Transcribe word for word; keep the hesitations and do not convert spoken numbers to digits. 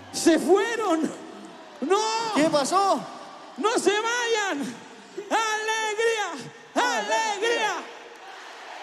¡Se fueron! ¡No! ¿Qué pasó? ¡No se vayan!